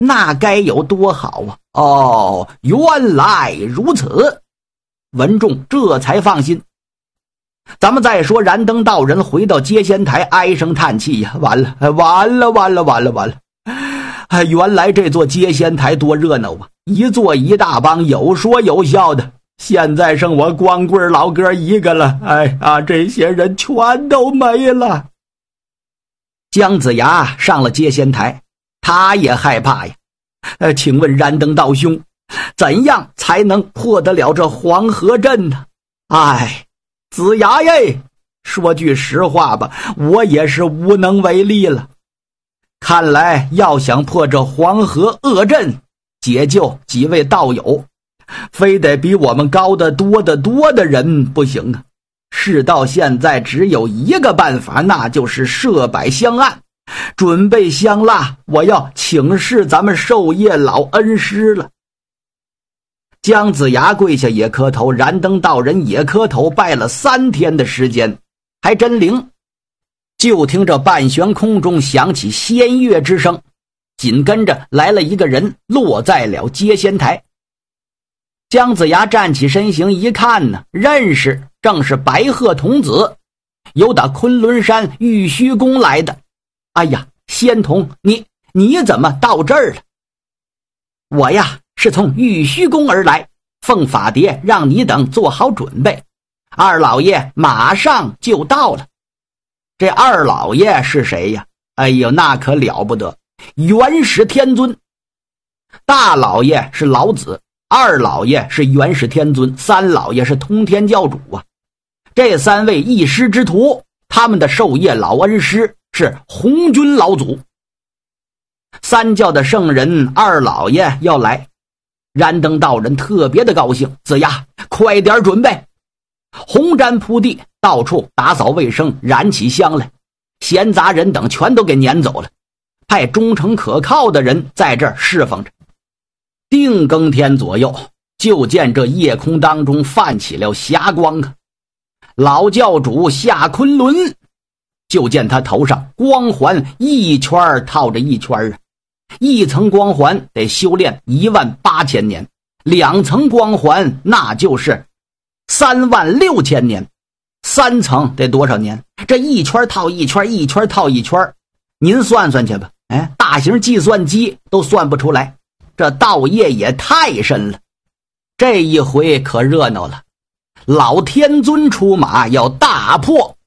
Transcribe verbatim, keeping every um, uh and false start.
那该有多好啊！哦，原来如此，文仲这才放心。咱们再说，燃灯道人回到接仙台，唉声叹气呀，完了，完了，完了，完了，完了！哎，原来这座接仙台多热闹啊，一座一大帮，有说有笑的。现在剩我光棍老哥一个了，哎呀，这些人全都没了。姜子牙上了接仙台，他也害怕呀。呃，请问燃灯道兄，怎样才能破得了这黄河阵呢？哎，子牙耶，说句实话吧，我也是无能为力了。看来要想破这黄河恶阵，解救几位道友，非得比我们高得多得多的人不行啊。事到现在只有一个办法，那就是设摆香案，准备香蜡，我要请示咱们授业老恩师了。姜子牙跪下也磕头，燃灯道人也磕头，拜了三天的时间，还真灵。就听这半悬空中响起仙乐之声，紧跟着来了一个人，落在了接仙台。姜子牙站起身形一看呢，认识，正是白鹤童子，由打昆仑山玉虚宫来的。哎呀，仙童，你你怎么到这儿了？我呀，是从玉虚宫而来，奉法牒让你等做好准备，二老爷马上就到了。这二老爷是谁呀？哎呦，那可了不得，元始天尊。大老爷是老子，二老爷是元始天尊，三老爷是通天教主啊。这三位一师之徒，他们的授业老恩师是红军老祖。三教的圣人二老爷要来，燃灯道人特别的高兴，子牙快点准备。红毡铺地，到处打扫卫生，燃起香来，闲杂人等全都给撵走了，派忠诚可靠的人在这儿侍奉着。定更天左右，就见这夜空当中泛起了霞光啊！老教主下昆仑，就见他头上光环一圈套着一圈啊，一层光环得修炼一万八千年，两层光环那就是三万六千年，三层得多少年？这一圈套一圈，一圈套一圈，您算算去吧。哎，大型计算机都算不出来，这道业也太深了。这一回可热闹了，老天尊出马要大破